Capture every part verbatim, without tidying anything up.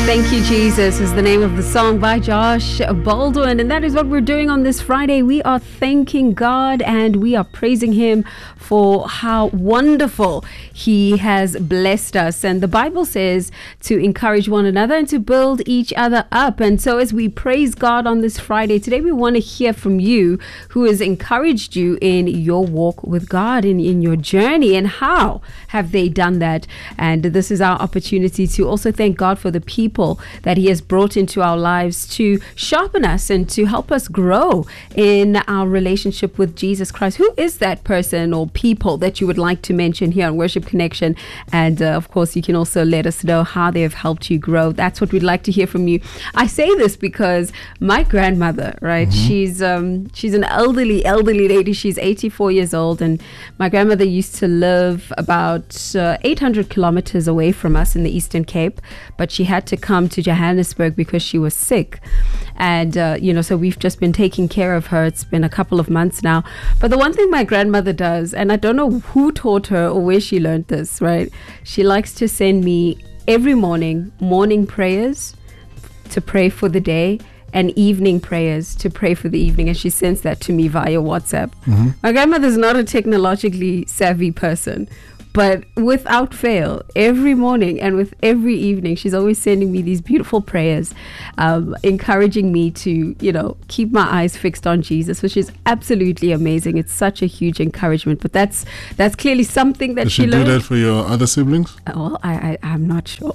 Thank You, Jesus is the name of the song by Josh Baldwin. And that is what we're doing on this Friday. We are thanking God and we are praising Him for how wonderful He has blessed us. And the Bible says to encourage one another and to build each other up. And so as we praise God on this Friday, today we want to hear from you who has encouraged you in your walk with God, in, in your journey, and how have they done that. And this is our opportunity to also thank God for the people that He has brought into our lives to sharpen us and to help us grow in our relationship with Jesus Christ. Who is that person or people that you would like to mention here on Worship Connection? And uh, of course, you can also let us know how they have helped you grow. That's what we'd like to hear from you. I say this because my grandmother, right? Mm-hmm. She's um, she's an elderly, elderly lady. She's eighty-four years old, and my grandmother used to live about uh, eight hundred kilometers away from us in the Eastern Cape, but she had to come to Johannesburg because she was sick. And, uh, you know, so we've just been taking care of her. It's been a couple of months now. But the one thing my grandmother does, and I don't know who taught her or where she learned this, right? She likes to send me every morning, morning prayers to pray for the day and evening prayers to pray for the evening. And she sends that to me via WhatsApp. Mm-hmm. My grandmother's not a technologically savvy person, but without fail, every morning and with every evening, she's always sending me these beautiful prayers, um, encouraging me to, you know, keep my eyes fixed on Jesus, which is absolutely amazing. It's such a huge encouragement. But that's that's clearly something that Does she, she learned. do that for your other siblings? Uh, well, I, I, I'm not sure.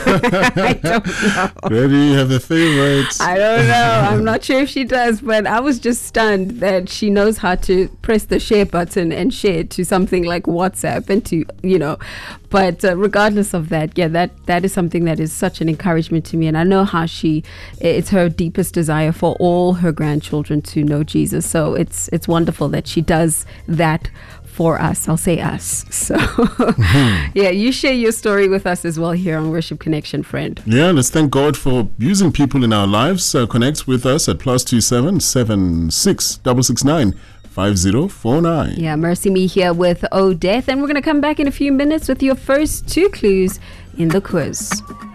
I don't know. Where do you have the favorites? I don't know. I'm not sure if she does, but I was just stunned that she knows how to press the share button and share to something like WhatsApp and to, you know, but uh, regardless of that, yeah, that that is something that is such an encouragement to me. And I know how she, it's her deepest desire for all her grandchildren to know Jesus. So it's it's wonderful that she does that for us. I'll say us. So mm-hmm. yeah, you share your story with us as well here on Worship Connection, friend. Yeah, let's thank God for using people in our lives. Uh, connect with us at plus two seven seven six double six nine. five zero four nine. Yeah, Mercy Me here with Odeth, and we're going to come back in a few minutes with your first two clues in the quiz.